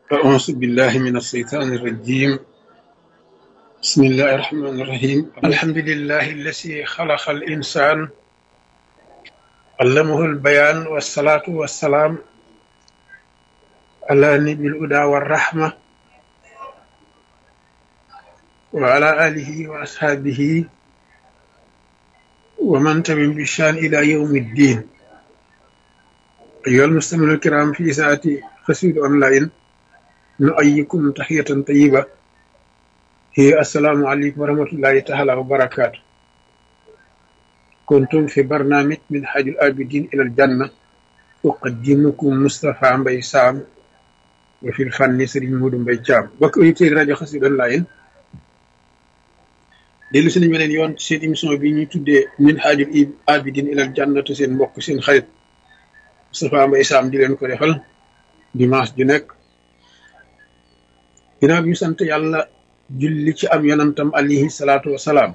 أعوذ بالله من الشيطان الرجيم. بسم الله الرحمن الرحيم. الحمد لله الذي خلق الإنسان علمه البيان والصلاة والسلام على نبي الهدى والرحمة وعلى آله وأصحابه ومن تبعهم بإحسان إلى يوم الدين. أيها المستمعون الكرام في ساعة قصيدة أونلاين نؤيكم تحية طيبة هي السلام عليكم ورحمة الله تعالى وبركاته. كنتم في برنامج من حاج الآبدين إلى الجنة أقدمكم مصطفى مباي سام وفي الفن سرين مودو مباي جام بك أيتي راديو قصيدة أونلاين dellu si nañu beneen yoon seen émission bi ñuy tuddee min haajul abidin ilal jannatu seen mbokk seen xarit Moustapha Mbaye Sam di leen ko defal dimanche ju nekk ginnaaw bi ñu sant yàlla julli ci am yonantam alayhi salaatu wasalaam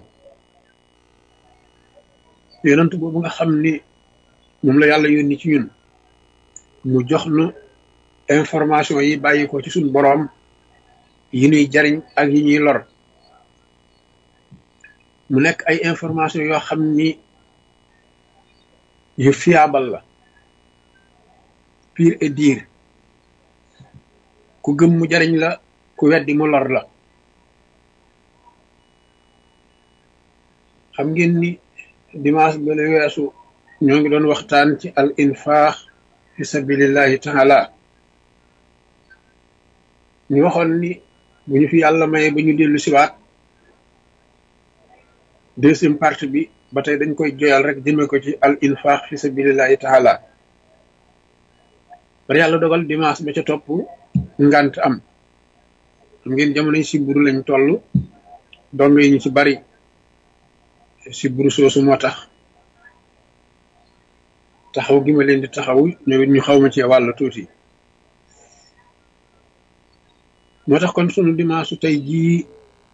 yonant boobu nga xam ni moom la yàlla yónni ci ñun mu jox nu information yi bàyyi ko ci suñ boroom yi ñuy jariñ ak yi ñuy lor mu nekk ay information yoo xam ni yu fiable la pure et dire ku gëm mu jariñ la ku weddi mu lor la xam ngeen ni dimanche ba la weesu ñoo ngi doon waxtaan ci al infaq fi sabilillahi taala ñu waxoon ni bu ñu fi yàlla maye ba ñu dellu siwaat deuxième partie bi ba tey dañ koy joyal rek jëme ko ci al infaq fi sabilillahi taala bari yàlla dogal dimanche ba ca topp ngant am xam ngeen jamono yi siburu lañ toll dong yi ñu ci bari siburu soosu moo tax taxaw gi ma leen di taxaw ñëwit ñu xaw ma ci wàll tuuti moo tax kon sunu dimanche tey jii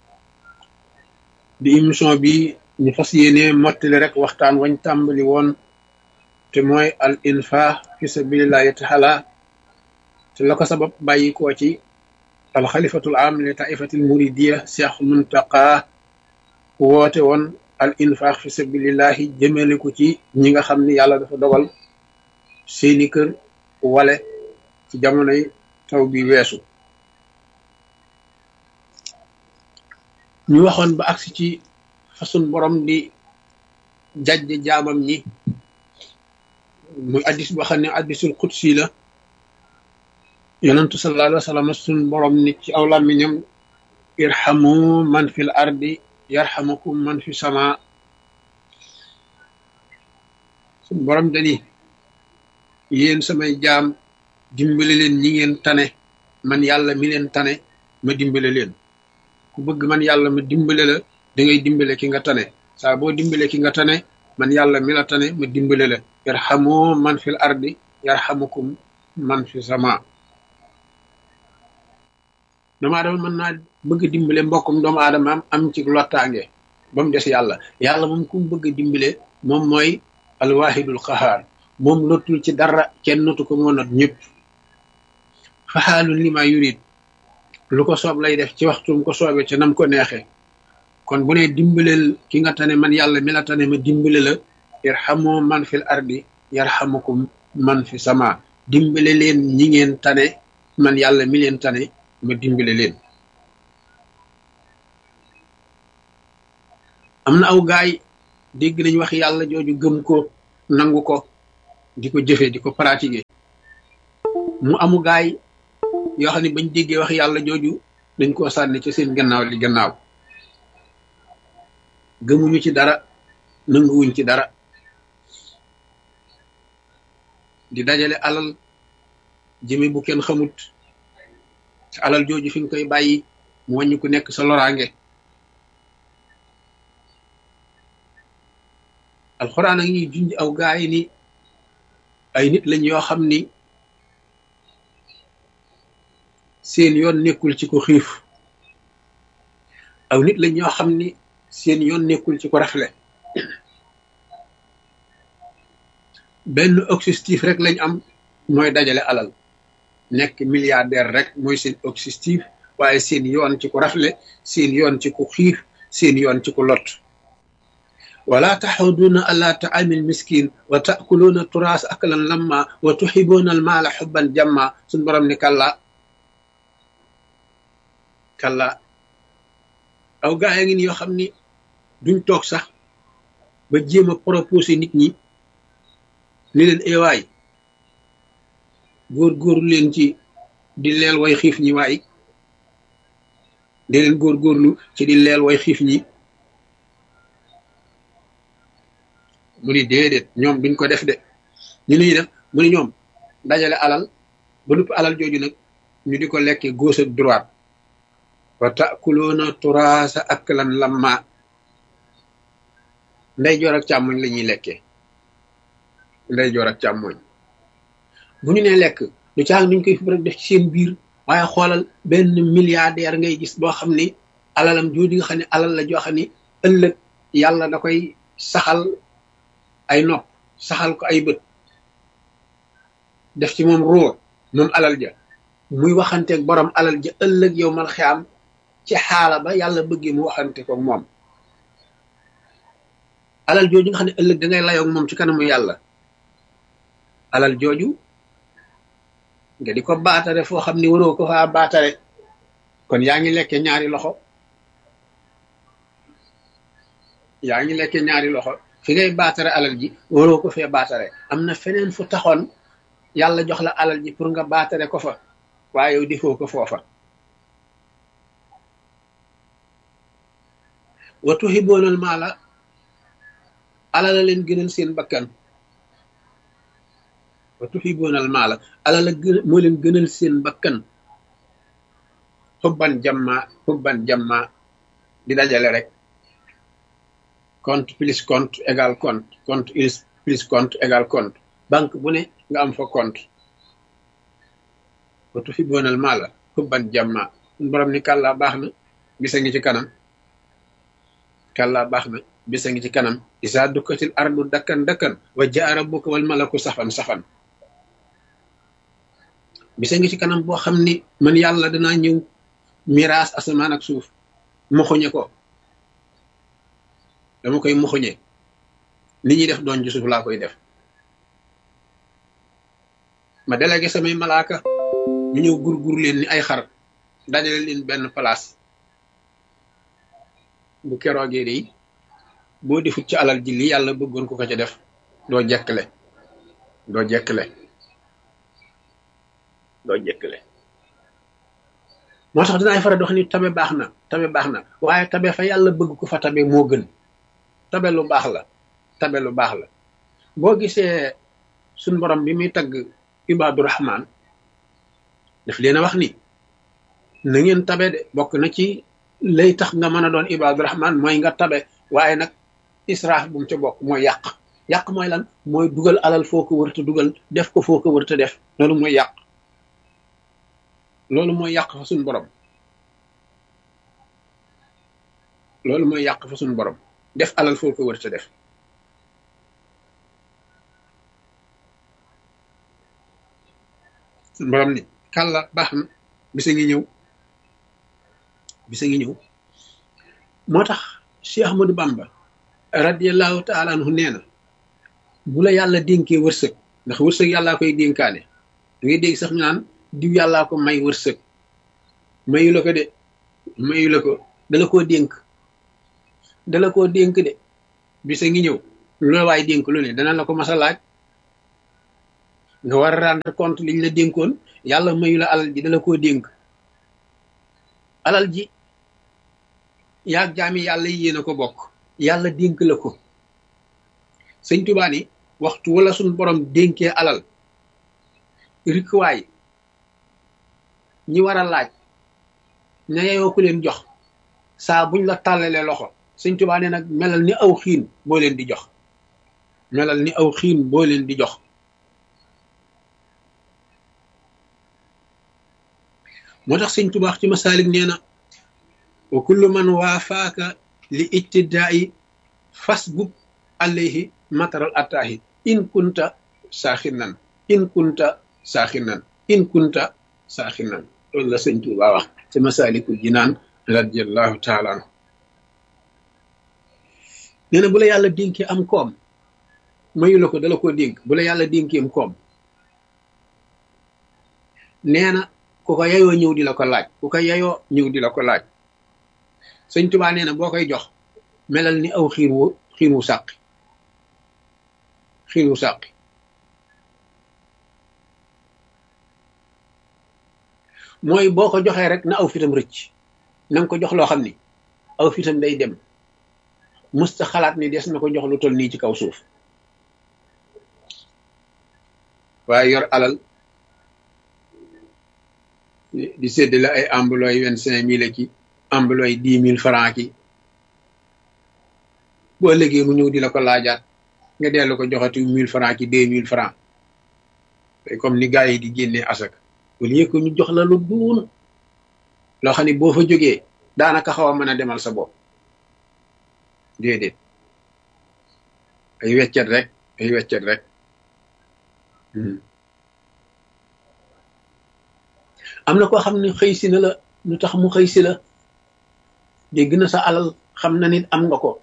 di émission bi ñu fas yéene mottali rek waxtaan wañ tàmbali woon te mooy al infaq fi sabilillahi taala te la ko sabab bàyyi koo ci al xalifatul am li taifatil muridiya Cheikh Muntaqa woote woon al infaq fi sabilillahi jëmale ko ci ñi nga xam ni yàlla dafa dogal seeni kër wale ci jamonoy taw bi weesu ñu waxoon ba agsi ci façon borom di jajj jaamam ñi muy addis boo xam ne addisul qudsi la yonentu sallallahu alayhi wa sallam sun borom ni ci aw làmmiñam irhamu man fil ardi yarhamukum man fi sama sun borom dani yéen samay jaam dimbale leen ñi ngeen tane man yàlla mi leen tane ma dimbale leen ku bëgg man yàlla ma dimbale la da ngay dimbale ki nga tane saa boo dimbale ki nga tane man yàlla mi la tane ma dimbale la yarhamu man fil ardi yarhamukum man fi sama doomu aadama mën naa bëgg dimbale mbokkum doomu aadama am ci lottaange ba mu des yàlla yàlla moom ku mu bëgg dimbale moom mooy alwahidul qahaar moom lottul ci dara kenn notu ko moo not ñëpp faxaalun li ma yurid lu ko soob lay def ci waxtum ko soobee ca nam ko neexee kon bu ne dimbaleel ki nga tane man yàlla mi la tane ma dimbale la yarhamu man fil ardi yarhamukum man fi sama dimbale leen ñi ngeen tane man yàlla mi leen tane ma dimbale leen am na aw gaay dégg nañ wax yàlla jooju gëm ko nangu ko di ko jëfe di ko pratiquer mu amu gaay yoo xam ne bañ déggee wax yàlla jooju dañ koo sànni ci seen gannaaw li gannaaw gëmuñu ci dara nanguwuñ ci dara di dajale alal jëme bu kenn xamut ci alal jooju fi nga koy bàyyi mu wàññi ku nekk sa loraange alxuraan a ngi junj aw gaay ni ay nit lañ yoo xam ni seen yoon nekkul ci ko xiif aw nit lañ ñoo xam ni seen yoon nekkul ci ko rafle benn objectif rek lañ am mooy dajale alal nekk milliardaire rek mooy seen objectif waaye seen yoon ci ku rafle seen yoon ci ku xiif seen yoon ci ku lot wala taxuduuna ala taamil miskin wa taakuluuna turaas aklan lamma wa tuxibuuna al maala xubban jamma suñ borom ni kalla aw gaa ya ngi ni yoo xam ni duñ toog sax ba jéem a proposé nit ñi ni leen ewaay góor-góorlu leen ci di leel way xiif ñi waay di leen góor-góorlu ci di leel way xiif ñi mu ni déedéet ñoom duñ ko def de ñu ñuy def mu ni ñoom dajale alal ba nupp alal jooju nag ñu di ko lekkee gauche ak droite wa taakuluuna turaasa aklan lamma nday joor ak càmmoñ la ñuy lekkee nday joor ak càmmoñ bu ñu nee lekk du caag duñ koy fi rek def ci seen biir waaye xoolal benn milliardaire ngay gis boo xam ni alalam jooju nga xam ne alal la joo xam ni ëllëg yàlla da koy saxal ay nopp saxal ko ay bët def ci moom ruur moom alal ja muy waxanteeg borom alal ja ëllëg yow mal xiyaam ci xaala ba yàlla bëggee mu waxante ko moom alal jooju nga xam ne ëllëg da ngay layoog moom ci kanamu yàlla alal jooju nga di ko baatare foo xam ni waroo ko faa baatare kon yaa ngi lekke ñaari loxo yaa ngi lekke ñaari loxo fi ngay baatare alal ji waroo ko fee baatare am na feneen fu taxoon yàlla jox la alal ji pour nga baatare ko fa waaye yow defoo ko foofa wa tuhiboonal maala alala leen gënal seen bakkan wa tuhiboonal maala alala moo leen gënal seen bakkan xubban jamma di dajale rek compte plus compte égal compte compte plus compte égal compte banque bu ne nga am fa compte wa tuhiboonal maala xubban jamma borom ni kàllaa baax na bisa ngi ci kanam kàllaa baax na bisa ngi ci kanam isa dukkatil ardu dakkan dakkan wa jaa rabbuka wal malaku safan safan bisa ngi ci kanam boo xam ni man yàlla danaa ñëw miraas asamaan ak suuf moxuñe ko dama koy moxuñe li ñuy def doon ci suuf laa koy def ma délégué samay malaaka ñu ñëw gur leen ni ay xar dajale leen benn place bu keroogee de boo defut ci alal ji li yàlla bëggoon ko ca def doo jekkle moo tax dinaay faral di wax ni tabe baax na waaye tabe fa yàlla bëgg ko fa tabe moo gën tabe lu baax la boo gisee suñ borom bi muy tagg ibaadu rahmaan daf leen a wax ni na ngeen tabe de bokk na ci lay tax nga mën a doon ibaadu rahmaan mooy nga tabe waaye nag israaf bu mu ca bokk mooy yàq mooy lan mooy dugal alal foo ko wërta dugal def ko foo ko wërta def loolu mooy yàq fa suñ borom def alal foo ko wërta def suñ borom ni kàlla baax na bisa ngi ñëw moo tax Cheikh Ahmadou Bamba radiyallahu taala anhu nee na bu la yàlla dénkee wërsëg ndax wërsëg yàllaa koy dénkaane da ngay dégg sax ñu naan diw yàllaa ko may wërsëg mayu la ko dala koo dénk de bisa ngi ñëw lu la waay dénk lu ne dana la ko mas a laaj nga war a rendre compte liñ la dénkoon yàlla mayu la alal ji dala koo dénk alal ji yaag jaami yàlla yi yéen a ko bokk yàlla dénk la ko sëñ Tuubaa ni waxtu wala suñ borom dénkee alal rikwaay ñi war a laaj ña yeyoo ko leen jox saa buñ la tàllalee loxo sëñ Tuubaa ne nag melal ni aw xiin boo leen di jox moo tax sëñ Tuubaa ci Masaalik nee na wa kullu man waafaaka li ijtidaa'i fasbub alayhi mataral attaahi in kunta saaxinan saaxinan loolu la sëñ Tuubaa wax ci Masaalikul Jinaan radiyallahu taala anhu nee na bu la yàlla dénkee am koom mayu la ko dala koo dénk bu la yàlla dénkee am koom nee na ku ko yayoo ñëw di la ko laaj ku ko yayoo ñëw di la ko laaj sëñ Tuubaa nee na boo koy jox melal ni aw xiin wu sàqi mooy boo ko joxee rek na aw fitam rëcc na nga ko jox loo xam ni aw fitam day dem musta xalaat ni des na ko jox lu toll nii ci kaw suuf waaye yor alal di séddale ay ambulooy 25 000 ki ambulooy 10 000 francs ki boo ëllëgee mu ñëw di la ko laajaat nga dellu ko joxati 1000 francs ki 2000 francs comme ni gars yi di génnee asaka au lieu que ñu jox la lu duun loo xam ne boo fa jógee daanaka xaw a mën a demal sa bopp déedéet ay weccet rek am na koo xam ne xëy si na la lu tax mu xëy si la dégg na sa alal xam na nit am nga ko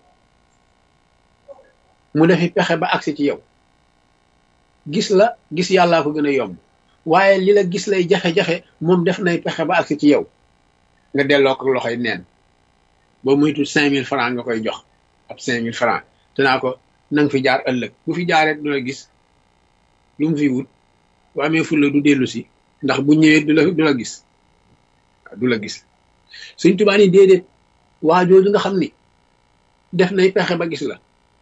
mu defi pexe ba agsi ci yow gis la gis yàllaa ko gën a yomb waaye li la gis lay jafe-jafe moom def nay pexe ba agsi ci yow nga delloo ko loxoy neen boo muytu 5000 francs nga koy jox ab 5000 francs te naa ko nang fi jaar ëllëg bu fi jaaree du la gis lu mu fi wut bu amee fulla du dellu si ndax bu ñëwee du la gis du la gis Sëñ Tuubaa ni déedéet waa jooju nga xam ni def nay pexe ba gis la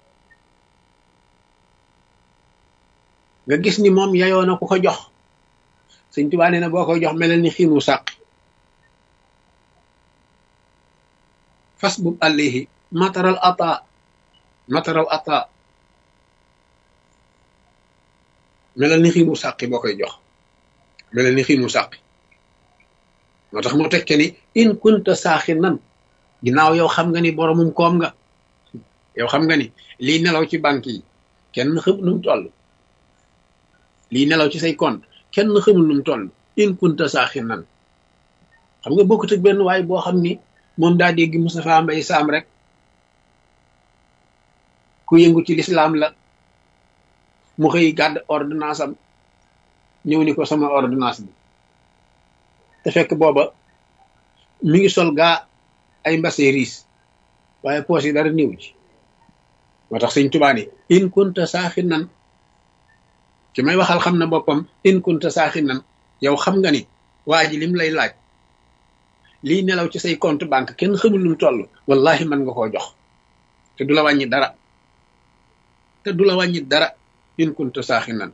nga gis ni moom yayoo na ku ko jox Sëñ Tuubaa nee na boo koy jox melal ni xiinu sàq fas bub alayhi mataral ata melal ni xiinu sàqi boo koy jox melal ni xiinu sàqi moo tax mu tekke ni in kunta saaxi nan ginnaaw yow xam nga ni boromum koom nga yow xam nga ni lii nelaw ci banque yi kenn xamul nu mu toll lii nelaw ci say compte kenn xamul nu mu toll in kunta saaxi nan xam nga bokkut ak benn waay boo xam ni moom daa dégg Moustapha Mbaye Sam rek ku yëngu ci lislaam la mu xëy gàdd ordonnance am ñëw ni ko sama ordonnance bi te fekk booba mi ngi sol gaa ay mbase riis waaye poos yi dara néew ci moo tax Sëñ Tuubaa ni in kunta saaxi nan ci may waxal xam na boppam in kunta saaxi nan yow xam nga ni waa ji lim lay laaj lii nelaw ci say compte banque kenn xamul lu mu toll wallahi mën nga koo jox te du la wàññi dara in kunta saaxi nan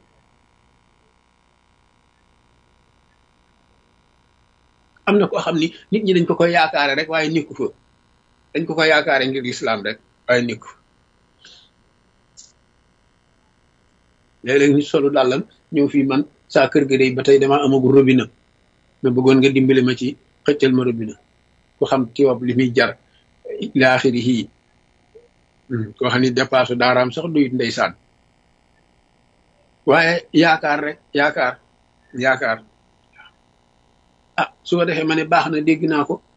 am na koo xam ni nit ñi dañ ko koy yaakaare rek waaye nekku fa dañ ko koy yaakaare ngir lislaam rek waaye nekku léeg-léeg nit solu dàllam ñëw fii man saa kër ga day ba tey dama amagul robinet ma bëggoon nga dimbali ma ci xëccal ma robinet ku xam tiwab li muy jar ila axirihi koo xam ni dépasse daaraam sax duyut ndeysaan waaye yaakaar rek yaakaar ah su ko defee ma ne baax na dégg naa ko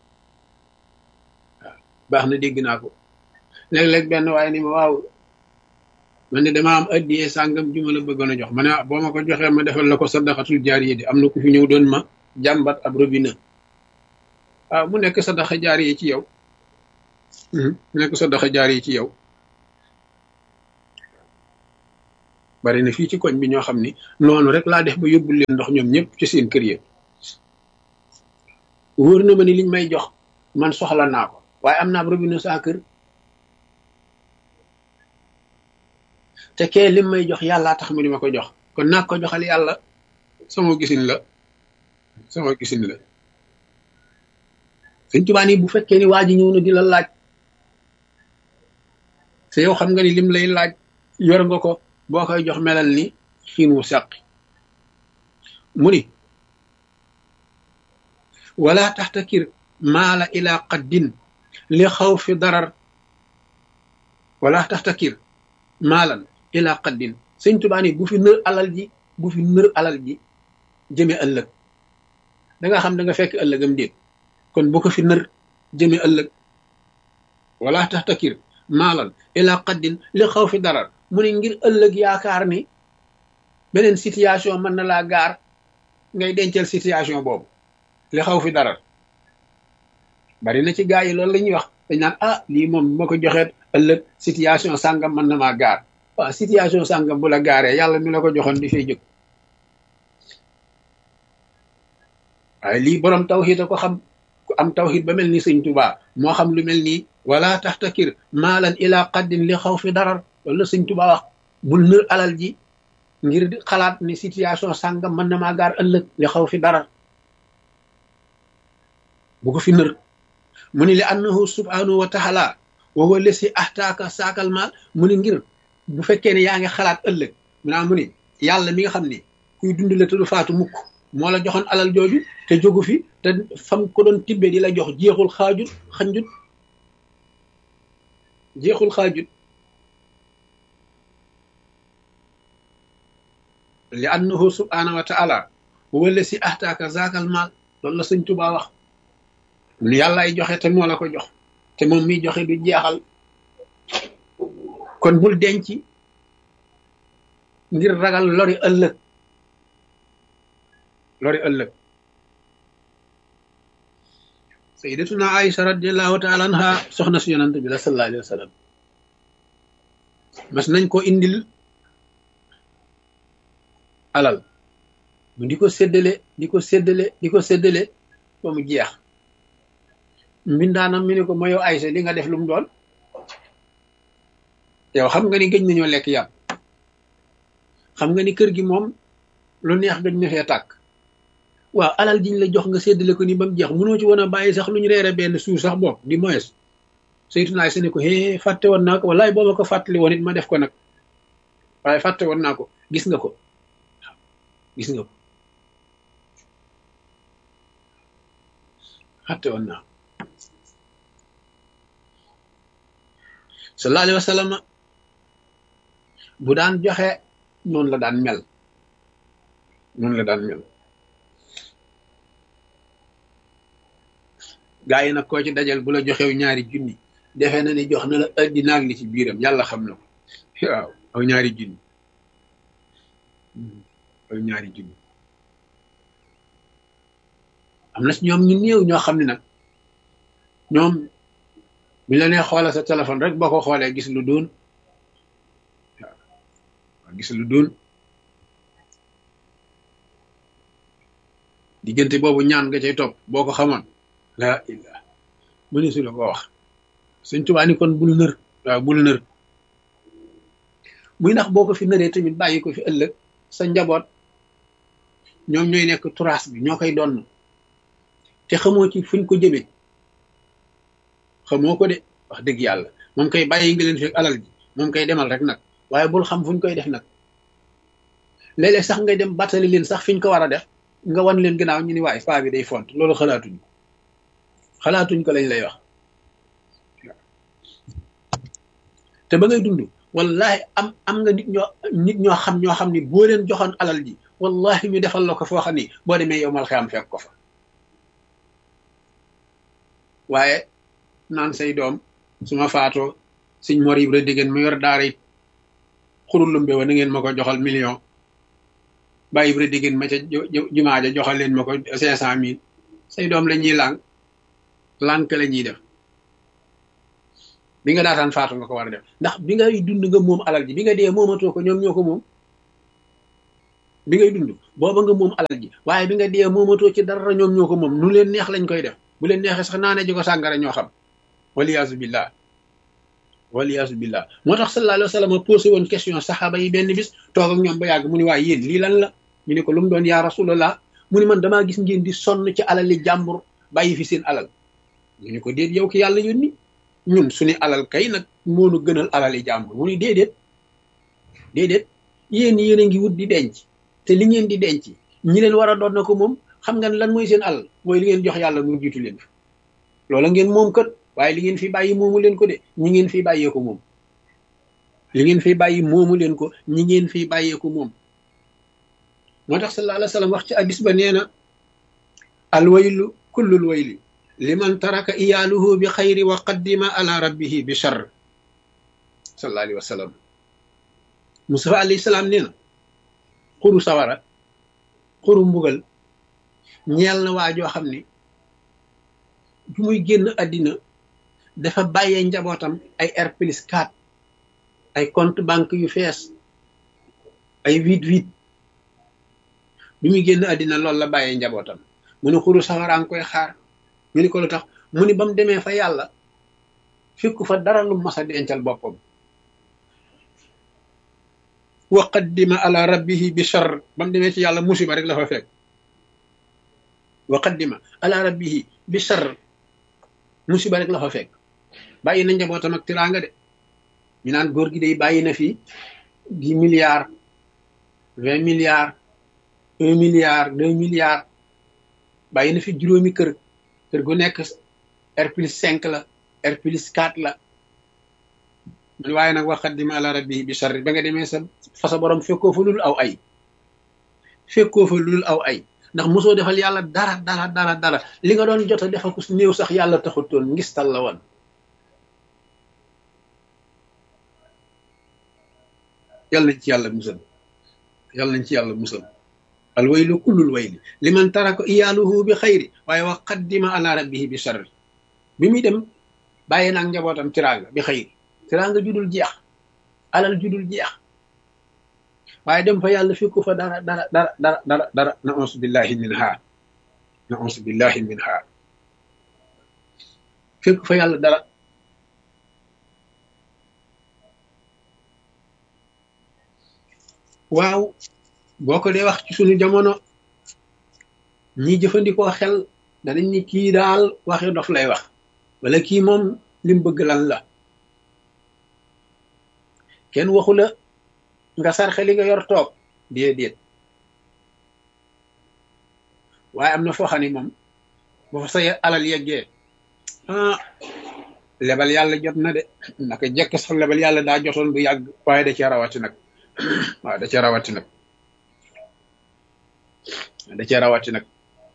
léeg-léeg benn waaye ni ma waaw man ne dama am addiyee sàngam ju ma la bëggoon a jox ma ne boo ma ko joxee ma defal la ko sadaqatul jaariya di am na ku fi ñëw doon ma jàmbat ab robinet waaw mu nekk sadaqa jaariya ci yow bari na fii ci koñ bi ñoo xam ni noonu rek laa def ba yóbbul leen ndox ñoom ñëpp ci seen kër yi wóor na ma ni liñ may jox man soxla naa ko waaye am naa robinet saa kër te kee lim may jox yàllaa tax mu di ma ko jox kon naa ko joxal yàlla sama gisin la Sëñ Tuubaa ni bu fekkee ni waa ji ñëw na di la laaj te yow xam nga ni lim lay laaj yor nga ko boo koy jox melal ni xiin wu sàqi mu ni wala taxtakir maala ila qaddin li xaw fi darar wala taxtakir maalan ila qaddin Sëñ Tuubaa ni bu fi nër alal ji jëme ëllëg da nga xam da nga fekk ëllëgam déet kon bu ko fi nër jëme ëllëg wala taxtakir maalan ila qaddin li xaw fi darar mu ne ngir ëllëg yaakaar ni beneen situation mën na laa gaar ngay dencal situation boobu li xaw fi darar bari na ci gaa yi loolu la ñuy wax dañ naan lii moom ma ko joxeet ëllëg situation sàngam mën na maa gaar waaw situation sàngam bu la gaaree yàlla mi la ko joxoon di fay jóg waaye lii borom tawxiid a ko xam ku am tawxiid ba mel ni sëñ Tuubaa moo xam lu mel nii wala taxtakir maalan ila qaddin li xaw fi darar loolu la sëñ Tuubaa wax bul nër alal ji ngir di xalaat ni situation sàngam mën na maa gaar ëllëg li xaw fi darar bu ko fi nër mu ni li annahu subhanahu wa taala wa huwa lesi ahtaaka saakal maal mu ni ngir bu fekkee ne yaa ngi xalaat ëllëg mu ni yàlla mi nga xam ni kuy dund la te du faatu mukk moo la joxoon alal jooju te jógu fi te fam ko doon tibbe di la jox jeexul xaajut xanjut jeexul xaajut li annahu subhanahu wa taala wa huwa lesi ahtaaka saakal maal loolu la sëñ Tuubaa wax lu yàlla ay joxe te moo la ko jox te moom miy joxe du jeexal kon bul denc ngir ragal lori ëllëg sayyidatuna Aïcha radiyallahu taala anha soxna si yonante bi la sallallahu alayhi wa sallam mas nañ ko indil alal mu di ko séddale ba mu jeex mbindaanam mi ne ko ma yow Aysa li nga def lu mu doon yow xam nga ni gëj nañoo lekk yàpp xam nga ni kër gi moom lu neex gëj na fee tàkk waaw alal jiñ la jox nga séddale ko ni ba mu jeex mënoo ci woon a bàyyi sax lu ñu reere benn suur sax bopp di moyes Sayyidatuna Aysa ne ko fàtte woon naa ko wallaay boo ma ko fàttali woon it ma def ko nag waaye fàtte woon naa ko gis nga ko fàtte woon naa sallallahu alayhi wa sallam bu daan joxe noonu la daan mel gaa yi nag koo ci dajal bu la joxew ñaari junni defe na ni jox na la addina ak li ci biiram yàlla xam na ko waaw aw ñaari junni am na si ñoom ñu néew ñoo xam ne nag ñoom bu la nee xoolal sa téléphone rek boo ko xoolee gis lu doon diggante boobu ñaan nga cay topp boo ko xamoon laa illah mëni su la ko wax Sëñ Tuubaa ni kon bul nër muy ndax boo ko fi nëree tamit bàyyi ko fi ëllëg sa njaboot ñoom ñooy nekk turaas bi ñoo koy donn te xamoo ci fuñ ko jëmee xamoo ko de wax dëgg yàlla moom koy bàyyi nga leen fi alal ji moom koy demal rek nag waaye bul xam fuñ koy def nag léeg-léeg sax ngay dem battali leen sax fiñ ko war a def nga wan leen gannaaw ñu ni waaye paa bi day font loolu xalaatuñ ko lañ lay wax te ba ngay dund wallahi am nga nit ñoo xam ni boo leen joxoon alal ji wallahi ñu defal la ko foo xam ni boo demee yow mal xiyam fekk ko fa waaye naan say doom suma faatoo Sëñ Mor Ibra Dégéen mu yor daara it xurulumbe wa na ngeen ma ko joxal million Baye Ibra Dégéen ma ca jumaa ja joxal leen ma ko 500,000 say doom la ñuy lànk la ñuy def bi nga daataan faatu nga ko war a def ndax bi ngay dund nga moom alal ji bi nga dee moomatoo ko ñoom ñoo ko moom bi ngay dund booba nga moom alal ji waaye bi nga dee moomatoo ci dara ñoom ñoo ko moom nu leen neex lañ koy def bu leen neexee sax naane ji ko sàngara ñoo xam waliyaasu billah moo tax sallallahu alayhi wa sallam posé woon question saxaaba yi benn bis toog ak ñoom ba yàgg mu ni waaye yéen lii lan la ñu ne ko lu mu doon yaa rasulallah mu ni man damaa gis ngeen di sonn ci alali jàmbur bàyyi fi seen alal ñu ne ko déet yow ki yàlla yónni ñun suñu alal kay nag moonu gënal alali jàmbur mu ni déedéet yéen a ngi wut di denc te li ngeen di denc ñi leen war a doon na ko moom xam nga lan mooy seen alal mooy li ngeen jox yàlla mu jiitu leen fi loola ngeen moom kat waaye li ngeen fi bàyyi moomu leen ko de ñi ngeen fi bàyyee ko moom li ngeen fi bàyyi moomu leen ko ñi ngeen fi bàyyee ko moom moo tax sallallahu alayhi wa sallam wax ci hadis ba nee na alwaylu kullul wayli liman taraka iyaaluhu bi xayri wa qaddima ala rabbihi bi charr sallallahu alayhi wa sallam. Mustafa alayhi salaam nee na xuru sawara, xuru mbugal ñeel na waajoo xam ni bu muy génn àddina dafa bàyyee njabootam ay R+4, ay compte banque yu fees, ay 8-8. bi muy génn àddina loolu la bàyyee njabootam. mu ne xuru sawara nga koy xaar. ñu ni ko lu tax mu ni ba mu demee fa yàlla fekku fa dara lu mas a dencal boppam. wa qaddima ala rabbihi bi charr, ba mu demee ci yàlla musiba rek la fa fekk. wa qaddima ala rabbihi bi charr, musiba rek la fa fekk. bàyyi na njabootam ak tiraanga de. ñu naan góor gi day bàyyi na fi 10 milliards 20 milliards 1 milliard 2 milliards. bàyyi na fi juróomi kër, kër gu nekk R+5 la, R+4 la. waaye nag wa qaddima ala rabbihi bi charr, ba nga demee fa sa borom fekkoo fa lul aw ay. fekkoo fa lul aw ay ndax mosoo defal yàlla dara li nga doon jot a defal ko su néew sax yàlla taxutoon, ngistal la woon. yàlla nañ ci yàlla musal, yàlla nañ ci yàlla musal. al waylu kullul wayli liman taraka iyaaluhu bi xayri waaye wa qaddima ala rabbihi bi charri. bi muy dem bàyyi naag njabootam tiraanga bi xayri, tiraanga judul jeex, alal judul jeex. waaye dem fa yàlla fekku fa dara na ons billahi minha fekku fa yàlla dara. waaw boo ko dee wax ci sunu jamono ñi jëfandikoo xel danañ ni kii daal waxi dof lay wax, wala kii moom lim bëgg lan la. kenn waxu la nga sarxe li nga yor toog, déedéet. waaye am na foo xam ne moom bu fa say alal yeggee lebal yàlla jot na de. naka jekk sax lebal yàlla daa jotoon bu yàgg, waaye da cee rawati nag. waaw da cee rawati nag. da cee rawati nag.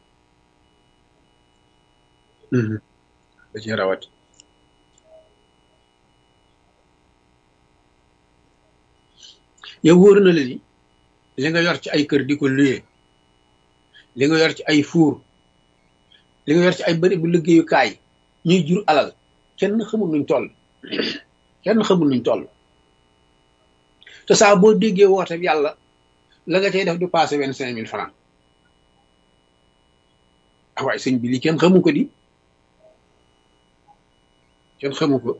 da cee rawati. yow wóor na la ni li nga yor ci ay kër di ko luye, li nga yor ci ay fuur, li nga yor ci ay bëri bu liggéeyukaay ñuy jur alal, kenn xamul nuñ toll. kenn xamul nuñ toll. te saa boo déggee woote yàlla la nga cay def du passé 25 000 francs. waaye sëñ bi li kenn xamu ko di, kenn xamu ko.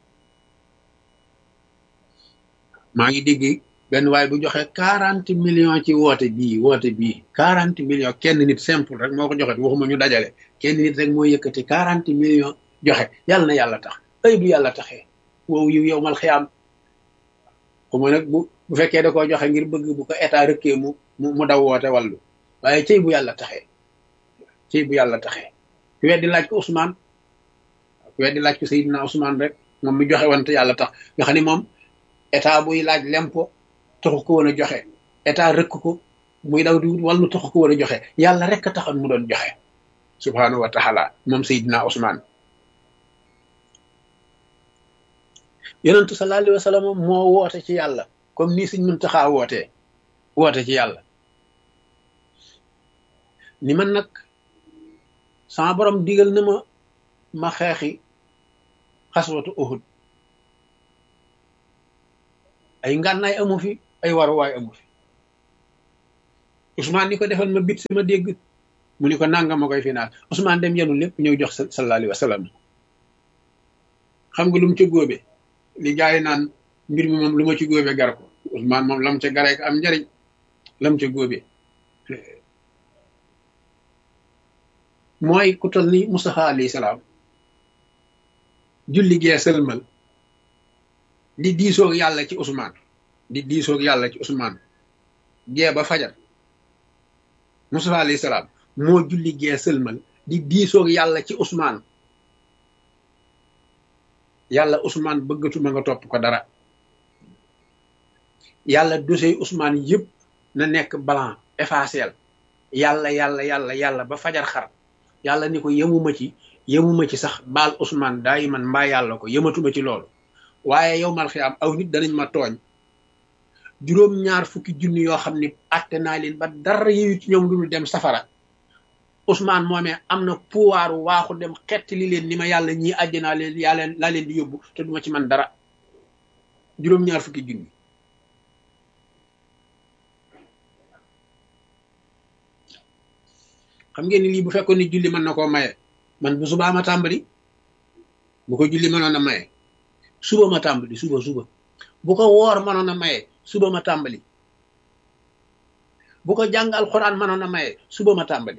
maa ngi dégg benn waaye bu joxe 40 millions ci woote bii 40 millions kenn nit simple rek moo ko joxe, waxuma ñu dajale. kenn nit rek moo yëkkati 40 millions joxe. yàlla na yàlla tax, ay bu yàlla taxee wow yu yow mal xiyaam. xuma nag bu fekkee da koo joxe ngir bëgg bu ko état rëkkee mu daw woote wàllu, waaye cey bu yàlla taxee, cey bu yàlla taxee. ku weddi laaj ko Ousmane, ku weddi laaj ko Seydina Ousmane rek, moom mi joxe wante yàlla tax. nga xam ne moom état buy laaj lempo taxu ko woon a joxe, état rëkk ko muy daw di wàllu taxu ko woon a joxe, yàlla rek a taxoon mu doon joxe subhanahu wa taala moom Seydina Ousmane. yonentu sallallahu alayhi wa sallam moo woote ci yàlla comme nii Sëñ Muntaxa woote ci yàlla ni man nag sama borom digal na ma xeexi xaswatu Uhud. ay ngànnaay amu fi, ay waruwaay amu fi. Ousmane ni ko defal ma bit sama dégg, mu ni ko nanga ma koy finaal. Ousmane dem yenu lépp ñëw jox sallallahu alayhi wa sallam. xam nga lu mu ca góobe li gars yi naan mbir mi moom lu ma ci góobe gar ko. Ousmane moom lam ca garee ko am njariñ, lam ca góobe mooy ku toll ni Mustafa alayhi salaam julli gee sëlmal di diisoog yàlla ci Ousmane, gee ba fajar. Mustafa alayhi salaam moo julli gee sëlmal di diisoog yàlla ci Ousmane. yàlla Ousmane bëggatuma nga topp ko dara. yàlla dossier Ousmane yëpp na nekk blanc effacé. yàlla ba fajar xar yàlla ni ko yemuma ci sax baal Ousmane daay man mbaa yàlla ko yematuma ci loolu waaye yow mal xiyaam aw nit danañ ma tooñ juróom-ñaar fukki junni yoo xam ni atte naa leen ba dara yeyu ci ñoom dul dem safara Ousmane moomee am na pouvoir waaxu dem xett li leen ni ma yàlla ñii àjjanaa leen yàlla laa leen di yóbbu te duma ci man dara juróom-ñaar fukki junni xam ngeen ni lii bu fekkoon ni julli mën na koo maye man bu subaa ma tàmbali bu ko julli mënoon a maye suba ma tàmbali suba bu ko woor mënoon a maye suba ma tàmbali bu ko jàng alxuraan mënoon a maye suba ma tàmbali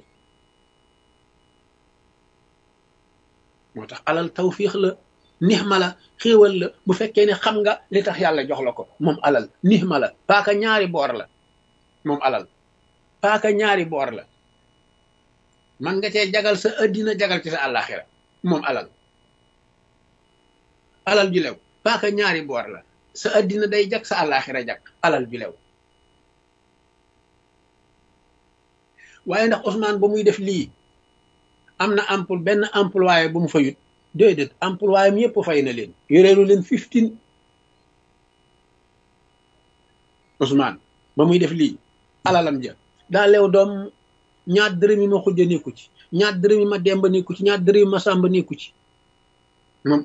moo tax alal tawfiix la nixma la xéewal la bu fekkee ne xam nga li tax yàlla jox la ko moom alal nixma la paaka ñaari boor la moom alal paaka ñaari boor la man nga cee jagal sa addina jagal ci sa àllaaxira moom alal ju lew paaka ñaari boor la sa addina day jag sa àllaaxira jag alal ju lew waaye ndax Ousmane ba muy def lii am na benn employé bu mu fayut déedéet employé am yëpp fay na leen yoreelu leen 15 Ousmane ba muy def lii alalam ja daa lew doom ñaar dërëm yi ma xujja nekku ci ñaar dërëm yi ma demba nekku ci ñaar dërëm yi ma sàmba nekku ci moom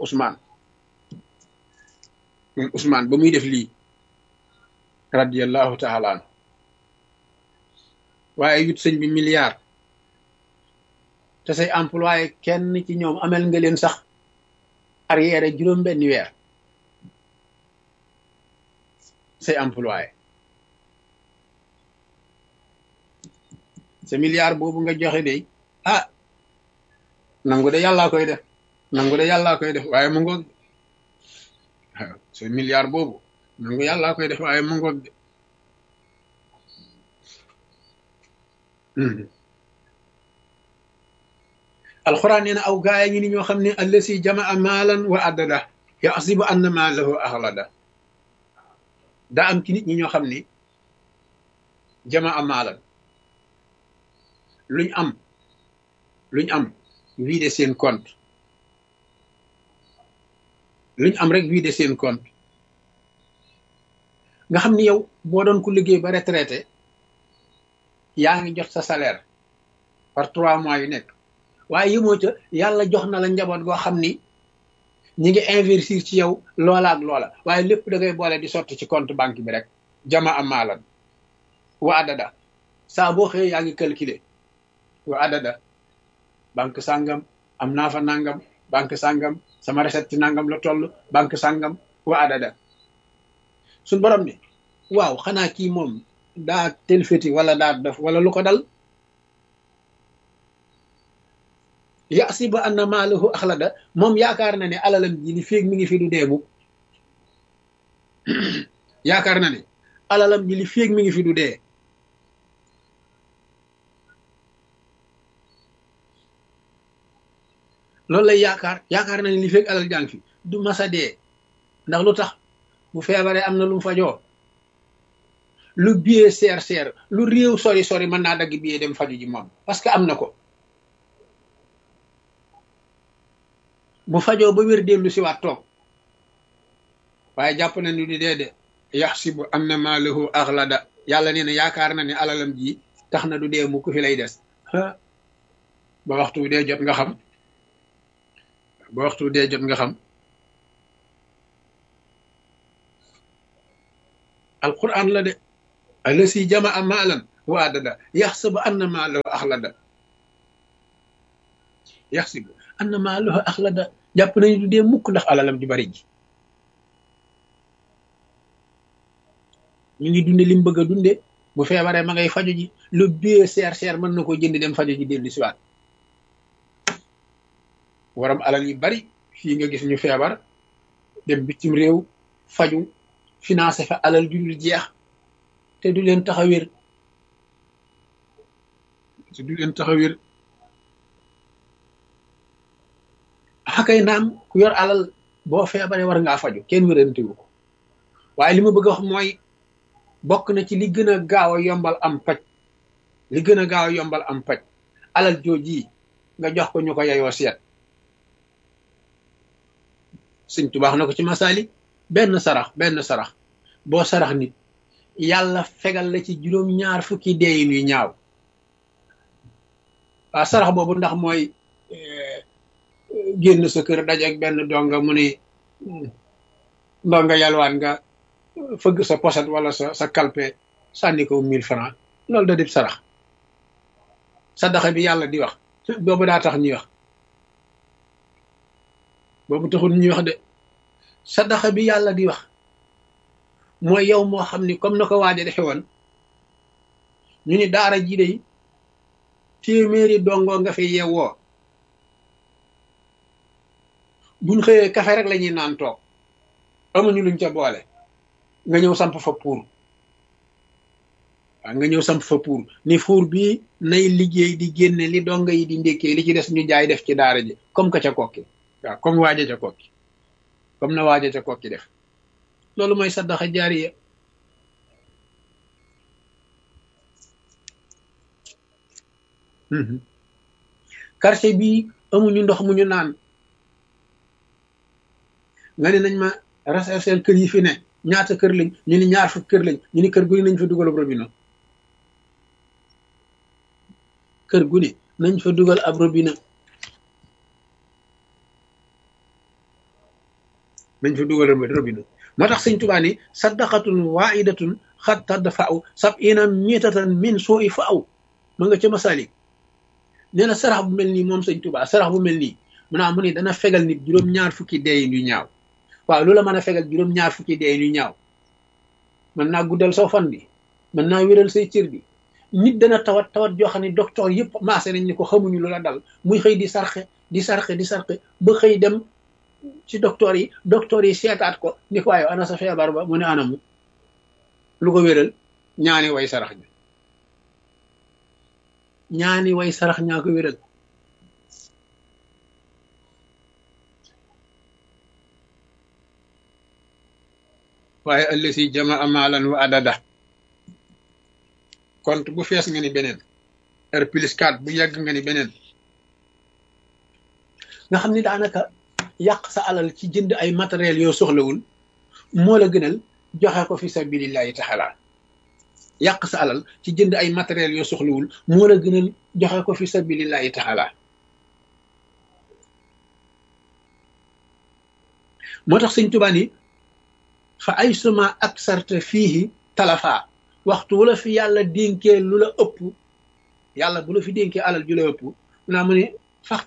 Ousmane ba muy def lii radiyallahu taala an waaye yut sëñ bi milliard te say employé kenn ci ñoom amel nga leen sax arrière juróom benn weer say employé sa milliard boobu nga joxe de nangu de yàllaa koy def waaye mu ngoog waaw sa milliard boobu nangu yàllaa koy def waaye mu ngoog de alxuraan nee na aw gaaya ngi ni ñoo xam ne allasi jamaa maalan wa addada yaxsibu anna maalahu axlada daa am ci nit ñi ñoo xam ne jamaa maalan luñ am vidé seen compte luñ am rek vidé seen compte nga xam ni yow boo doon ku liggéey ba retraité yaa ngi jot sa salaire par 3 mois yu nekk waaye yëmoo ca yàlla jox na la njaboot goo xam ni ñi ngi investir ci yow loola ak loola waaye lépp da ngay boole di sotti ci compte banque bi rek jama am maalan wa adada saa boo xëyee yaa ngi calculer wa adada banque sàngam am naa fa nangam banque sàngam sama recette ci nangam la toll banque sàngam wa adada suñ borom ni waaw xanaa kii moom daa telfeti wala daa def wala lu ko dal yaxsibu anna maalahu axlada moom yaakaar na ne alalam ji li féeg mi ngi fi du deemu yaakaar na ne alalam ji li féeg mi ngi fi du dee loolu lay yaakaar na ne li féeg alal jàng fi du masa dee ndax lu tax bu feebaree am na lu mu fajoo lu billet seer lu réew sori mën naa dagg billet dem faju ji moom parce que am na ko bu fajoo ba wér dellu si waat toog waaye jàpp na ni di dee de yaxsibu anna maalahu axlada yàlla nee na yaakaar na ne alalam ji tax na du dee mu ko fi lay des ba waxtu dee jot nga xam alquran la de allasi jamaa maalan wa adada yaxsibu anna maalahu axlada yaxsibu anna maalahu axlada jàpp nañu du dee mukk ndax alalam ju bari ji ñu ngi dunde li mu bëgg a dunde bu feebaree ma ngay faju ji lu bie seer mën na ko jënd dem faju ji dellu si waat waram alal yu bari fii nga gis ñu feebar dem bitim réew faju financé fa alal ju dul jeex te du leen tax a wér xakay naam ku yor alal boo feebaree war ngaa faju kenn wérantewu ko waaye li ma bëgg a wax mooy bokk na ci li gën a gaaw a yombal am paj alal jooji nga jox ko ñu ko yeyoo seet. Sëñ Tuubaa na ko ci masaali benn sarax boo sarax nit yàlla fegal la ci juróom-ñaar fukki deeyin yu ñaaw. waaw sarax boobu ndax mooy génn sa kër daje ak benn donga mu ni ndonga yalwaan nga fëgg sa poset wala sa kalpe sànni ko 1000 francs loolu da dib sarax. sadaxa bi yàlla di wax boobu daa tax ñuy wax, boobu taxul ñuy wax de. sadaxa bi yàlla di wax mooy yow moo xam ni comme na ko waaje defe woon ñu ni daara ji dey téeméeri dongoo nga fi yeewoo, buñ xëyee kafe rek la ñuy naan toog amuñu luñ ca boole, nga ñëw samp fa pour waaw nga ñëw samp fa pour ni fuur bii nay liggéey di génne li donga yi di ndékkee li ci des ñu jaay def ci daara ji comme que ca kokki waaw comme waaja ca kokki comme na waaja ca kokki def. loolu mooy saddaxa jaariya. quartier bii amuñu ndox mu ñu naan nga ne nañ ma rechercher kër yi fi ne ñaata kër lañ, ñu ni 2 fukki kër lañ, ñu ni kër gu ne nañ fa dugal ab robinet, kër gu ne nañ fa dugal ab robinet, nañ fa dugal robinet. moo tax sëñ Tuubaa ni saddaqatun waahidatun xat tadfa'u 70 mitatan min suu'i fa'u ma nga ca Masaalik. nee na sarax bu mel nii moom sëñ Tuubaa sarax bu mel nii mu ni dana fegal nit juróom-ñaar fukki deeyin yu ñaaw. waaw lu la mën a fegal juróom-ñaar fukki deeyin yu ñaaw? mën naa guddal saw fan bi, mën naa wéral say cër bi. nit dana tawat joo xam ne docteur yëpp maase nañ ni ko xamuñu lu la dal, muy xëy di sarxe ba xëy dem ci docteur yi seetaat ko ni ko waaye ana sa feebar ba mu ne anamu lu ko wéral? ñaani way sarax ñaa ko wéral. waaye allasi jamaa maalan wa adada compte bu fees nga ni beneen, R+4 bu yàgg nga ni beneen. nga xam ni daanaka yàq sa alal ci jënd ay matériel yoo soxlawul moo la gënal joxe ko fi sabilillahi taala. yàq sa alal ci jënd ay matériel yoo soxlawul moo la gënal joxe ko fi sabilillahi taala. moo tax sëñ Tuubaa ni fa ay suma aksarta fiihi talafa, waxtu wala fi yàlla dénkee lu la ëpp, yàlla bu la fi dénkee alal ju la ëpp mu ne fax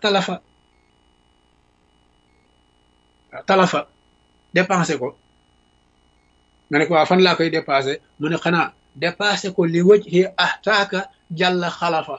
talafa dépensé ko. nga ne ko waa fan laa koy dépensé mu ne xanaa dépensé ko li wajhi ahtaaka jàlla xalafa.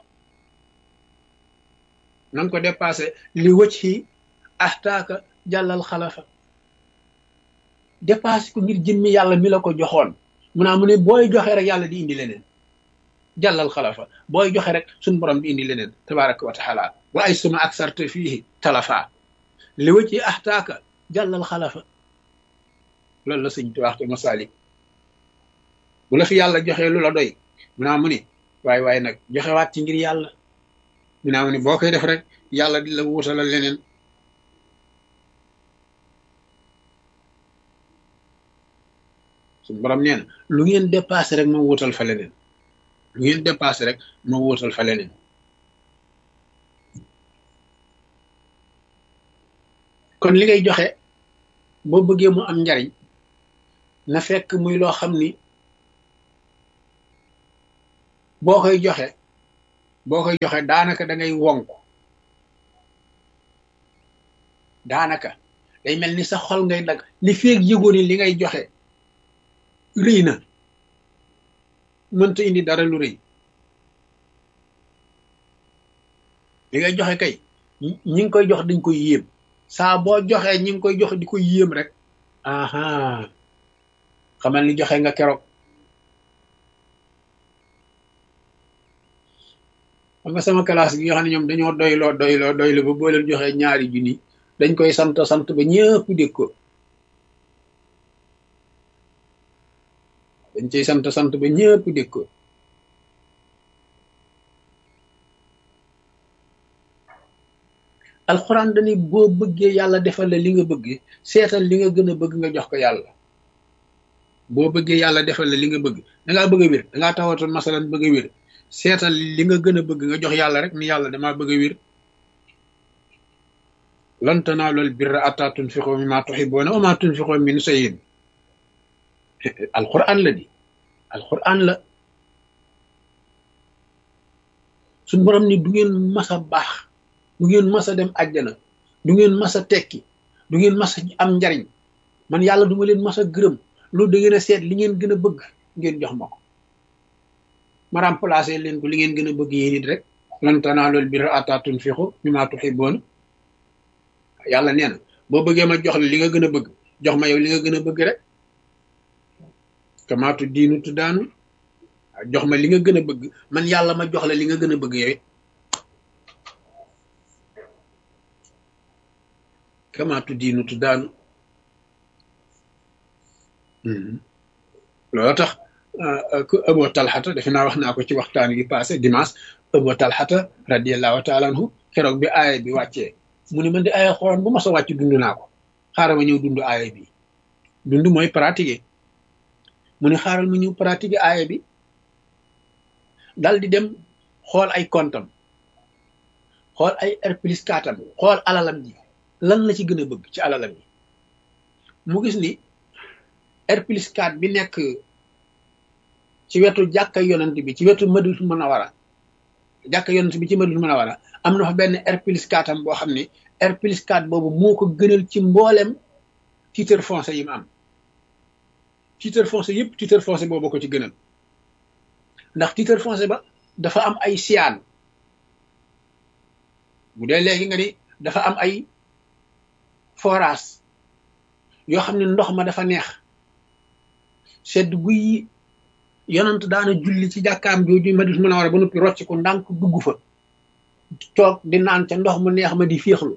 nan ko dépensé li wajhi ahtaaka jàllal xalafa, dépensé ko ngir jëmmi yàlla mi la ko joxoon. mu ne booy joxe rek yàlla di indi leneen, jàllal xalafa, booy joxe rek suñ borom di indi leneen tabaraka wa taala. wa ay suma aksarte fiihi talafa li wajhi ahtaaka jàllal xalafa. loolu la sëñ tu waxtu Masaalik. bu la fi yàlla joxee lu la doy mu ni waaye nag joxewaat ci ngir yàlla. mu ni boo koy def rek yàlla di la wuutalal leneen. suñu borom nee na lu ngeen dépassé rek ma wuutal fa leneen, lu ngeen dépassé rek ma wuutal fa leneen. kon li ngay joxe boo bëggee mu am njariñ na fekk muy loo xam ni boo koy joxe daanaka da ngay wonk, daanaka day mel ni sa xol ngay dagg li feeg yëgoo ni li ngay joxe rëy na, mënta indi dara lu rëy. li ngay joxe kay ñi ngi koy jox dañ koy yéem, saa boo joxee ñi ngi koy jox di ko yéem rek aha xamal ni joxe nga keroog. xam nga sama classe gi nga xam ne ñoom dañoo doyloo ba boo leen joxee 2 junni dañ koy sant ba ñëpp dégg ko. dañ cay sant ba ñëpp dégg ko. alxuraan dañuy boo bëggee yàlla defal la li nga bëgg seetal li nga gën a bëgg nga jox ko yàlla. boo bëggee yàlla defal la li nga bëgg dangaa bëgg a wér dangaa tawatoon masalan bëgg a wér seetal li nga gën a bëgg nga jox yàlla rek ni yàlla damaa bëgg a wér. lan tanaalul birra hattaa tunfiqu mimmaa tuhibbuuna wa maa tunfiqu min shay'in alxuraan la di alxuraan la. suñ borom ni du ngeen mas a baax du ngeen mas a dem àjjana du ngeen mas a tekki du ngeen mas a am njariñ man yàlla du ma leen mas a gërëm loolu da ngeen a seet li ngeen gën a bëgg ngeen jox ma ko ma remplacer leen ko li ngeen gën a bëgg yéen it rek lan tanaalul birra hattaa tunfiqu mimmaa tuhibbuuna yàlla nee na boo bëggee ma jox la li nga gën a bëgg jox ma yow li nga gën a bëgg rek kamaa tuddiinu tuddaanu jox ma li nga gën a bëgg man yàlla ma jox la li nga gën a bëgg yow it kamaa tuddiinu tuddaanu loolu tax ku Abu Talhata defe naa wax naa ko ci waxtaan yi passé dimanche Abu Talhata radiyallahu taala anhu keroog bi aaya bi wàccee mu ne man di aaya xoolal bu ma sa wàcc dund naa ko xaaral ma ñëw dund aaya bi dund mooy pratiquer mu ne xaaral ma ñëw pratiquer aaya bi dal di dem xool ay kontam xool ay R+4 am xool alalam ji lan la ci gën a bëgg ci alalam ji mu gis ni R+4 bi nekk ci wetu jàkka yonent bi ci wetu Madinatul Munawwara jàkka yonent bi ci Madinatul Munawwara am na fa benn R+4 am boo xam ne R+4 boobu moo ko gënal ci mboolem titre foncier yi mu am titre foncier yëpp titre foncier boobu ko ci gënal ndax titre foncier ba dafa am ay siyaan bu dee léegi nga ni dafa am ay forage yoo xam ne ndox ma dafa neex sedd guy yonant daana julli ci jàkkaam jooju Madinatul Munawwara ba noppi rocc ko ndànk dugg fa toog di naan ca ndox mu neex ma di féexlu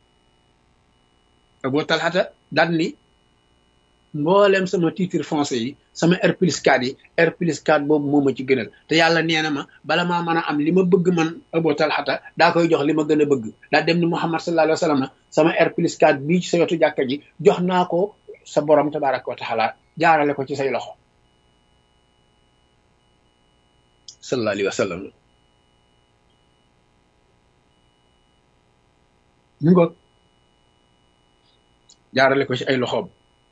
Abu Talhata daan ni mboolem sama titre foncier yi sama R+4 yi R+4 boobu moo ma ci gënal te yàlla nee na ma bala maa mën a am li ma bëgg man Abu Talhata daa koy jox li ma gën a bëgg daa dem ni Muhammad sallallahu alayhi wa sallam sama R+4 bii ci sa wetu jàkka ji jox naa ko sa borom tabaraka wa taala jaarale ko ci say loxo sallallahu alayhi wa sallam mu ngoog jaarale ko ci ay loxoom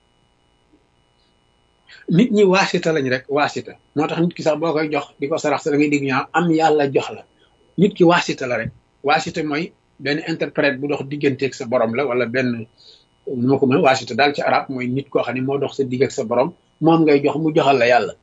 nit ñi waasita lañ rek waasita moo tax nit ki sax boo koy jox di ko sarax sa da ngay dégg ñaa am yàlla jox la nit ki waasita la rek waasita mooy benn interprète bu dox digganteeg sa borom la wala benn nu ma ko mën waasita daal ci arab mooy nit koo xam ne moo dox sa digg ak sa borom moom ngay jox mu joxal la yàlla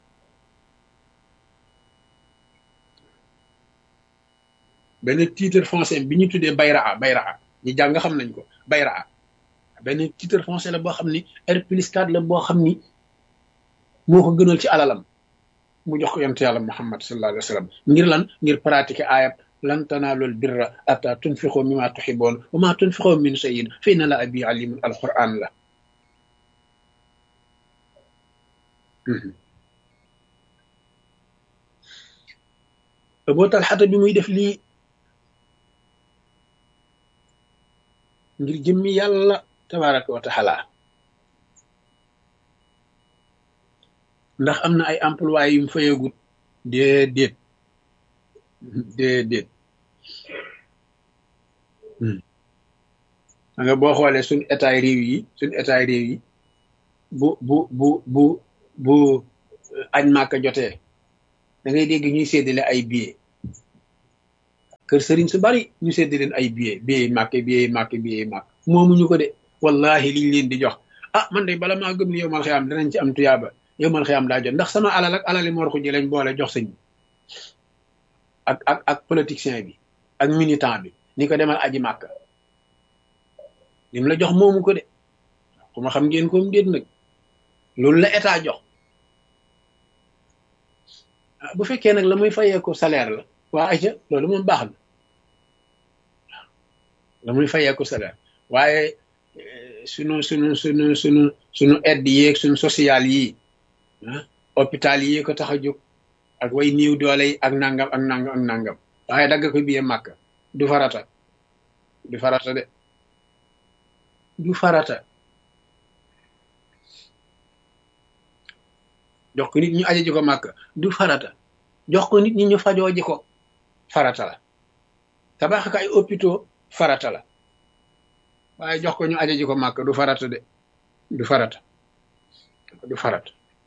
benn titre foncier bi ñu tuddee bayraa ñi jàng xam nañ ko bayraa benn titre foncier la boo xam ni R+4 la boo xam ni moo ko gënal ci alalam mu jox ko yonent yàlla Muhammad sallallahu alayhi wa sallam ngir lan ngir pratiquer aayab lan tanaalul birra hattaa tunfiqu mimmaa tuhibbuun wa maa tunfiqu min shay'in fa inna llaaha bihi aliimun alquran la Abu Talhata bi muy def lii ngir jëmmi yàlla tabaraka wa taala ndax am na ay employé yu mu fayagut déedéet nga boo xoolee suñ état réew yi bu añ màkka jotee da ngay dégg ñuy séddale ay billets kër sëriñ su bari ñu séddale leen ay billets moomuñu ko de wallahi liñ leen di jox ah man de bala maa gëm ni yow mal xiyaam danañ ci am tuyaaba yow mal xiyaam daa jot ndax sama alal ak alali Mor Xuji lañ boole jox sëñ bi ak politicien bi ak militant bi ni ko demal aji màkka lim la jox moomu ko de ku ma xam ngeen koom déet nag loolu la état jox bu fekkee nag la muy fayee ko salaire la waa ayca loolu moom baax na la muy fayee ko salaire waaye sunu aide yeeg sunu social yi hôpital yi ko tax a jóg ak way niiw doole yi ak nangam waaye dagg ko biye màkk du farata du farata de du farata. jox ko nit ñu aji ji ko màkk du farata. jox ko nit ñi ñu fajoo ji ko farata la. tabax ko ay hôpitaux farata la. waaye jox ko ñu aji ji ko màkk du farata de du farata du farata.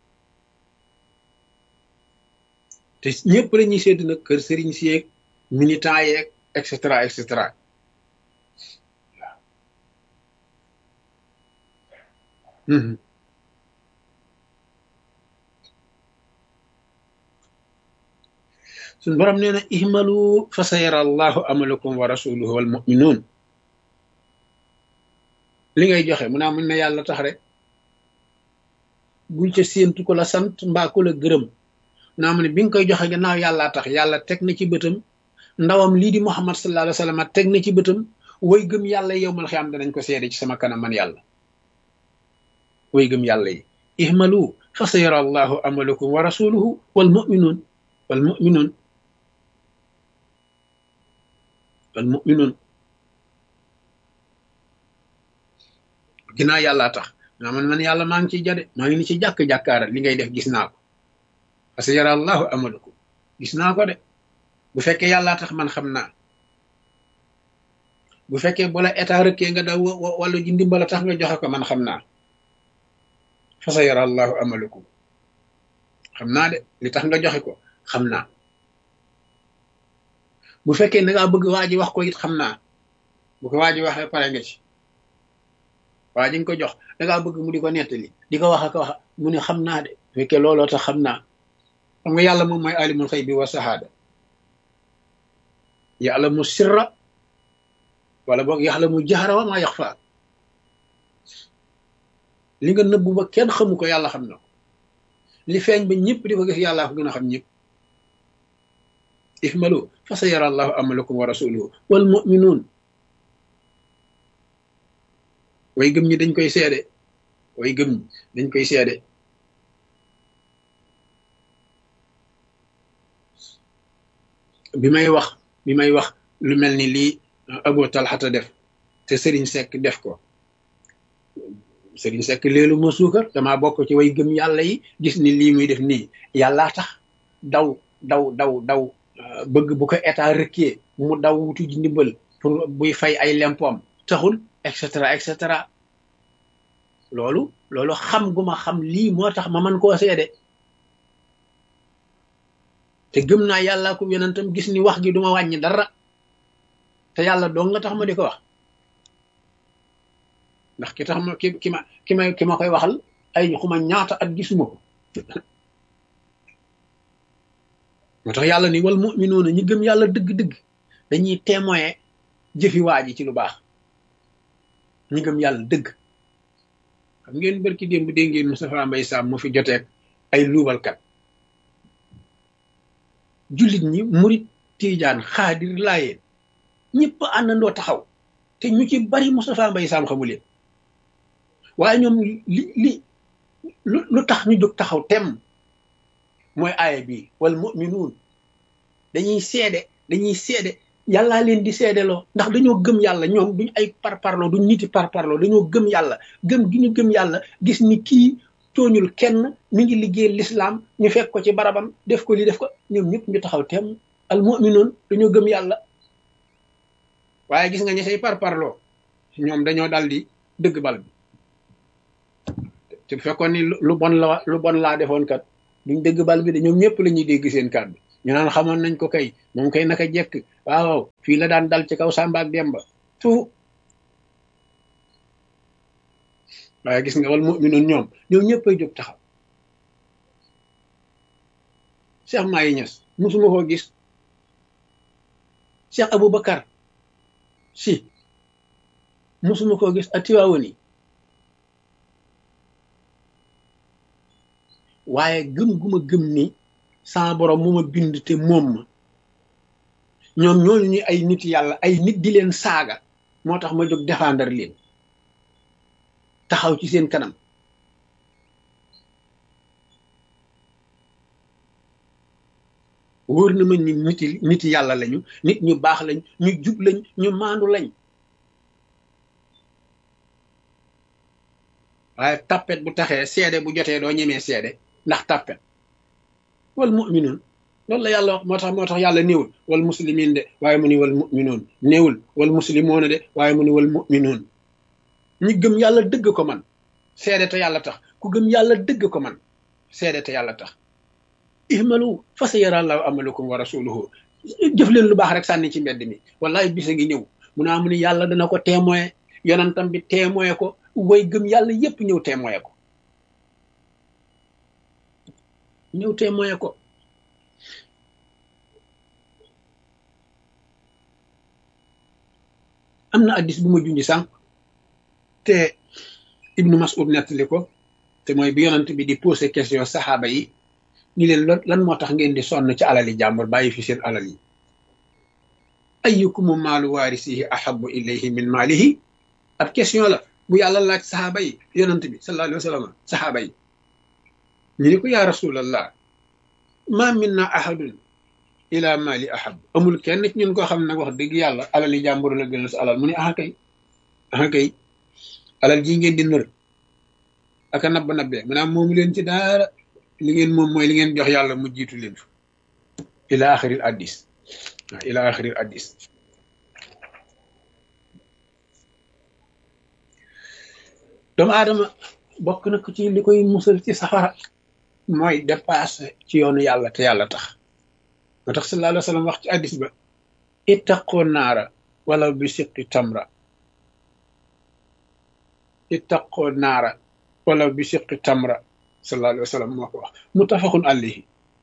te ñëpp la ñuy sédd nag kër sëriñ si yeeg militant yeeg et cetera et cetera. waaw. suñ borom nee na ihmalu fa sayara allahu amalakum wa rasuluhu wal mu'minun. li ngay joxe mu naa mun ne yàlla tax rek bul ca séentu ko la sant mbaa ko la gërëm naa mu ne bi nga koy joxe gannaaw yàllaa tax yàlla teg na ci bëtam ndawam lii di muhammad sallallahu alayhi wa sallam teg na ci bëtam way gëm yàlla yowmal xiyaam danañ ko seede ci sama kanam man yàlla. way gëm yàlla yi ihmalu fa sayara allahu amalakum wa rasuluhu wal mu'minun wal mu'minun wal mu'minun. ginnaaw yàllaa tax naa man yàlla maa ngi ciy jade maa ngi ni ci jàkk-jàkkaaral li ngay def gis naa ko parce que yara allahu amalakum gis naa ko de. bu fekkee yàllaa tax man xam naa. bu fekkee bu la état rëkkee nga daw wala ji ndimbala tax nga joxe ko man xam naa. fa sa yara allahu amalakum xam naa de li tax nga joxe ko xam naa. bu fekkee da ngaa bëgg waa ji wax ko it xam naa. bu ko waa ji waxee pare nga ci. waa ji nga ko jox da ngaa bëgg mu di ko nettali di ko wax ak wax mu ne xam naa de fekkee looloo tax xam naa. xam nga yàlla moom mooy alimul xaybi wa sahaada. yàlla mu sirra wala boog yàlla mu jahra wa maa yaxfa. li nga nëbbu ba kenn xamu ko yàlla xam na ko. li feeñ ba ñëpp di ko gis yàllaa ko gën a xam ñëpp. ihmalu fa sa yara allahu amalakum wa rasuluhu wal mu'minun. way gëm ñi dañ koy seede way gëm ñi dañ koy seede. bi may wax lu mel ni lii Abu Talhata def te Serigne Seck def ko Serigne Seck léelu ma suukar damaa bokk ci way gëm yàlla yi gis ni lii muy def nii yàllaa tax daw bëgg bu ko état rëkkee mu daw wutu ji ndimbal pour buy fay ay lempoom taxul et cetera loolu xam gu ma xam lii moo tax ma mën koo seede. te gëm naa yàlla ko yonentam gis ni wax gi duma wàññi dara te yàlla dong nga tax ma di ko wax. ndax ki tax ma ki ma koy waxal ay xuma ñaata at gisuma ko. moo tax yàlla ni wal mu'minuuna ñi gëm yàlla dëgg-dëgg dañuy témoin jëfi waa ji ci lu baax. ñi gëm yàlla dëgg. xam ngeen barki démb dégg ngeen Moustapha Mbaye Sam mu fi joteeg ay luubalkat. jullit ñi murit tiijaan xaadir laayeen ñëpp àndandoo taxaw te ñu ci bari Moustapha Mbaye Sam xamu leen. waaye ñoom lu tax ñu jóg taxaw tem mooy aaya bi wal mu'minuun dañuy seede yàllaa leen di seedeloo ndax dañoo gëm yàlla ñoom duñ ay parparloo duñ niti parparloo dañoo gëm yàlla gëm gi ñu gëm yàlla gis ni kii tooñul kenn mi ngi liggéey l'islam ñu fekk ko ci barabam def ko li def ko ñoom ñëpp ñu taxaw tem al mu'minuun dañoo gëm yàlla. waaye gis nga ñi say parparloo ñoom dañoo dal di dëgg bal bi te bu fekkoon ni lu bon laa defoon kat duñ dëgg bal bi de ñoom ñëpp la ñuy dégg seen kàddu ñu naan xamoon nañ ko kay moom kay naka jekk waaw fii la daan dal ci kaw Samba ak Demba tout. waaye gis nga wal mu'minuun ñoom ñëpp ay jóg taxaw. Cheikh Mahi Niass musuma koo gis. Cheikh Aboubacar si musuma koo gis ak Tiwaawan yi waaye gëm gu ma gëm ni sama borom mu ma bind te moom ma ñoom ñooñu ñu ay nit yàlla ay nit di leen saaga moo tax ma jóg défendre leen taxaw ci seen kanam. wóor na ma ni nit yàlla lañu nit ñu baax lañ ñu jub lañ ñu maandu lañ waaye tappet bu taxee seede bu jotee doo ñemee seede ndax tappet wal mu'minuun loolu la yàlla wax moo tax yàlla néewul wal muslimiin de waaye mu ni wal mu'minuun néewul wal muslimoona de waaye mu ni wal mu'minuun ñi gëm yàlla dëgg ko man seede te yàlla tax ku gëm yàlla dëgg ko man seede te yàlla tax ihmalu fa sayara allahu amalukum wa rasuluhu jëf leen lu baax rek sànni ci mbedd mi wallahi bisa ngi ñëw mu naa mu ni yàlla dana ko témoin yonentam bi témoin ko way gëm yàlla yépp ñëw témoin ko am na addis bu ma junj sànq te ibnu mas'ud nettali ko te mooy bi yonent bi di posé question saxaaba yi ni leen lan moo tax ngeen di sonn ci alali jàmbur bàyyi fi seen alal yi ayyukumu maalu waarisihi ahabbu ilayhi min maalihi ab question la bu yàlla laaj saxaaba yi yonent bi sallallahu alayhi wa sallam saxaaba yi ñu ni ko yaa rasulallah ma minna ahadun ila maali ahab amul kenn ci ñun koo xam ne nag wax dëgg yàlla alali jàmbur la gënal sa alal mu ne aha kay alal ji ngeen di nër aka nabba nabbee maanaam moomu leen ci daara li ngeen moom mooy li ngeen jox yàlla mu jiitu leen fa ila axiril addis waaw ila axiril addis doomu aadama bokk na ko ci li koy musal ci safara mooy dépassé ci yoonu yàlla te yàlla tax moo tax sallallahu alayhi wa sallam wax ci addis ba ittaqoo naara wala bi siqi tamra ittaqoo naara wala bi siqi tamra sallallahu alayhi wa sallam moo ko wax muttafaqun alayhi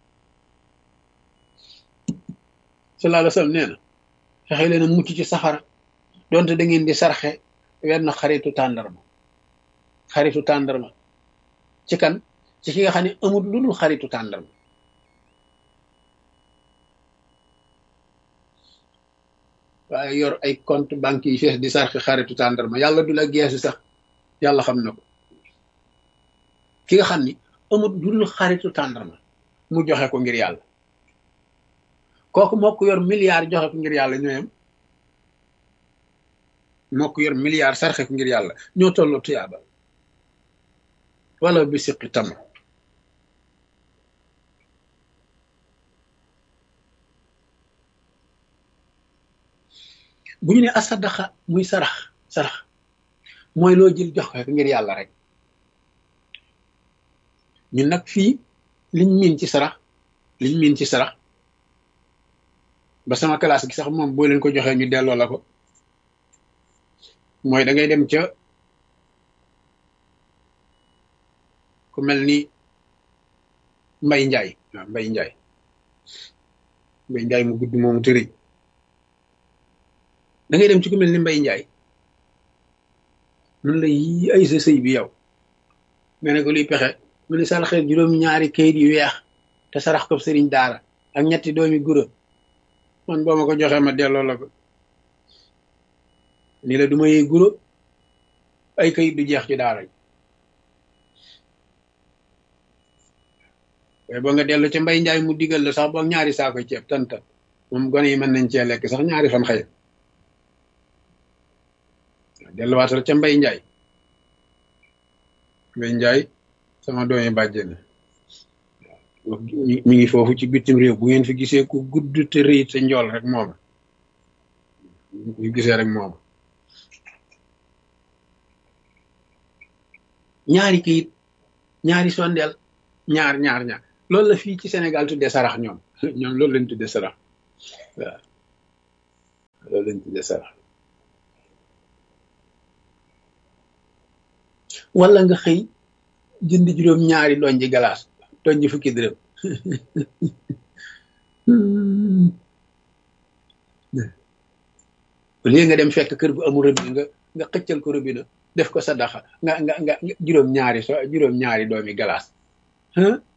sallallahu alayhi wa sallam nee na fexe leen a mucc ci safara donte da ngeen di sarxe wenn xaritu tàndarma ci kan ci ki nga xam ne amul lu dul xaritu tàndarma waaye yor ay compte banque yi fees di sarxe xaritu tàndarma yàlla du la geesu sax yàlla xam na ko ki nga xam ni amul lu dul xaritu tàndarma mu joxe ko ngir yàlla kooku moo ko yor milliard joxe ko ngir yàlla ñooyam moo ko yor milliard sarxe ko ngir yàlla ñoo tolloo tuyaaba wala bi siqi tamr bu ñu ne asadaxa muy sarax mooy loo jël jox ko ngir yàlla rek ñun nag fii liñ miin ci sarax ba sama classe gi sax moom boo leen ko joxee ñu delloo la ko mooy da ngay dem ca ku mel ni Mbay Njaay waaw Mbay Njaay mu gudd moomu tëri da ngay dem ci ku mel ni Mbay Njaay mun la yi ay sa sëy bi yow nga ne ko luy pexe mu ne saraxe juróom-ñaari kayit yu weex te sarax ko sëriñ daara ak ñetti doomi gura man boo ma ko joxee ma delloo la ko ni la du ma yee guro ay kayit du jeex ci daara yi waaye boo nga dellu ci Mbay Njaay mu digal la sax boog ñaari saako ceeb tanta moom gone yi mën nañ cee lekk sax ñaari fan xëy delluwaatal ca Mbay Njaay sama doomi bàjjen mi ngi foofu ci bitim réew bu ngeen fi gisee ku gudd te rëy te njool rek mooma ñu gisee rek mooma ñaari kayit ñaari sondeel ñaar loolu la fii ci Sénégal tuddee sarax ñoom loolu lañ tuddee sarax waaw loolu lañ tuddee sarax wala nga xëy jënd juróom-ñaari doñ ji galaas doñ ji fukki dërëm léegi nga dem fekk kër gu amul robinet nga xëccal ko robinet def ko sadaxa nga juróom-ñaari doomi galaas